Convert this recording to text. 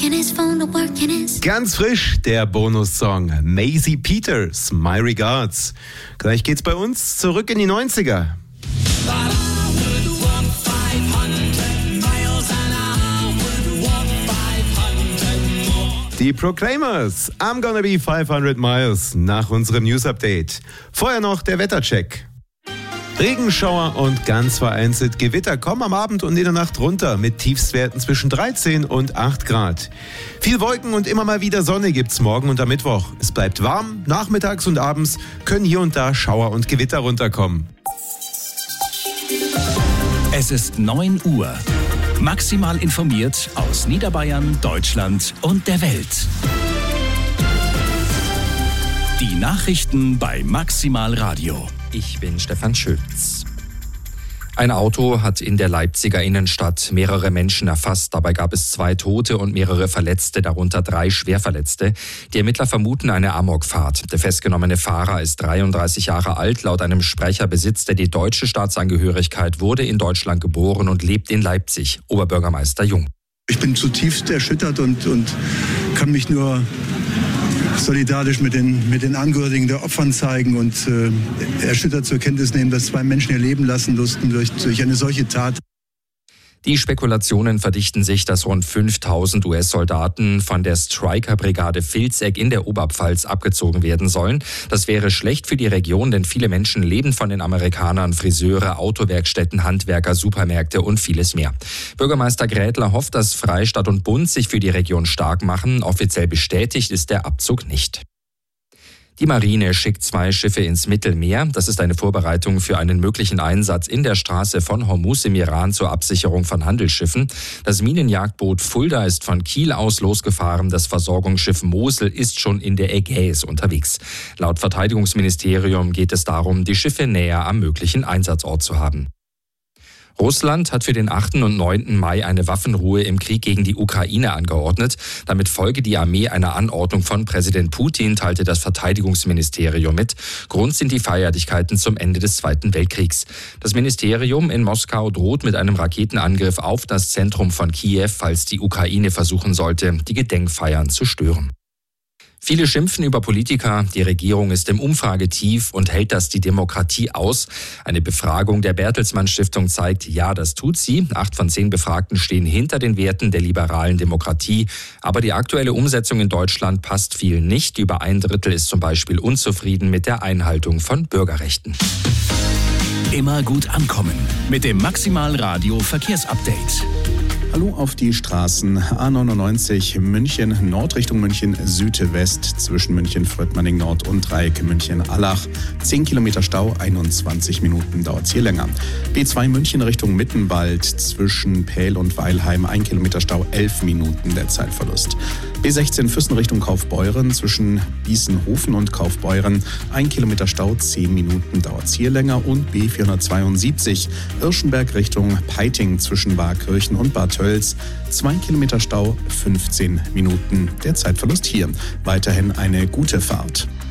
Ganz frisch der Bonussong Maisie Peters, My Regards. Gleich geht's bei uns zurück in die 90er. Die Proclaimers, I'm gonna be 500 miles nach unserem News-Update. Vorher noch der Wettercheck. Regenschauer und ganz vereinzelt Gewitter kommen am Abend und in der Nacht runter mit Tiefstwerten zwischen 13 und 8 Grad. Viel Wolken und immer mal wieder Sonne gibt's morgen und am Mittwoch. Es bleibt warm, nachmittags und abends können hier und da Schauer und Gewitter runterkommen. Es ist 9 Uhr. Maximal informiert aus Niederbayern, Deutschland und der Welt. Die Nachrichten bei Maximal Radio. Ich bin Stefan Schütz. Ein Auto hat in der Leipziger Innenstadt mehrere Menschen erfasst. Dabei gab es 2 Tote und mehrere Verletzte, darunter 3 Schwerverletzte. Die Ermittler vermuten eine Amokfahrt. Der festgenommene Fahrer ist 33 Jahre alt. Laut einem Sprecher besitzt er die deutsche Staatsangehörigkeit, wurde in Deutschland geboren und lebt in Leipzig. Oberbürgermeister Jung. Ich bin zutiefst erschüttert und kann mich nur solidarisch mit den Angehörigen der Opfern zeigen und erschüttert zur Kenntnis nehmen, dass 2 Menschen ihr Leben lassen mussten durch eine solche Tat. Die Spekulationen verdichten sich, dass rund 5000 US-Soldaten von der Stryker-Brigade Vilseck in der Oberpfalz abgezogen werden sollen. Das wäre schlecht für die Region, denn viele Menschen leben von den Amerikanern, Friseure, Autowerkstätten, Handwerker, Supermärkte und vieles mehr. Bürgermeister Grätler hofft, dass Freistaat und Bund sich für die Region stark machen. Offiziell bestätigt ist der Abzug nicht. Die Marine schickt 2 Schiffe ins Mittelmeer. Das ist eine Vorbereitung für einen möglichen Einsatz in der Straße von Hormuz im Iran zur Absicherung von Handelsschiffen. Das Minenjagdboot Fulda ist von Kiel aus losgefahren. Das Versorgungsschiff Mosel ist schon in der Ägäis unterwegs. Laut Verteidigungsministerium geht es darum, die Schiffe näher am möglichen Einsatzort zu haben. Russland hat für den 8. und 9. Mai eine Waffenruhe im Krieg gegen die Ukraine angeordnet. Damit folge die Armee einer Anordnung von Präsident Putin, teilte das Verteidigungsministerium mit. Grund sind die Feierlichkeiten zum Ende des Zweiten Weltkriegs. Das Ministerium in Moskau droht mit einem Raketenangriff auf das Zentrum von Kiew, falls die Ukraine versuchen sollte, die Gedenkfeiern zu stören. Viele schimpfen über Politiker, die Regierung ist im Umfragetief und hält das die Demokratie aus. Eine Befragung der Bertelsmann Stiftung zeigt, ja, das tut sie. 8 von 10 Befragten stehen hinter den Werten der liberalen Demokratie. Aber die aktuelle Umsetzung in Deutschland passt vielen nicht. Über 1/3 ist zum Beispiel unzufrieden mit der Einhaltung von Bürgerrechten. Immer gut ankommen mit dem Maximal Radio Verkehrsupdate. Hallo auf die Straßen. A99 München Nord Richtung München Südwest zwischen München Fröttmanning Nord und Dreieck München Allach. 10 Kilometer Stau, 21 Minuten dauert es hier länger. B2 München Richtung Mittenwald zwischen Pähl und Weilheim 1 Kilometer Stau, 11 Minuten der Zeitverlust. B16 Füssen Richtung Kaufbeuren zwischen Bießenhofen und Kaufbeuren 1 Kilometer Stau, 10 Minuten dauert es hier länger. Und B472 Irschenberg Richtung Peiting zwischen Waakirchen und Bad Tölz 2 Kilometer Stau, 15 Minuten der Zeitverlust hier. Weiterhin eine gute Fahrt.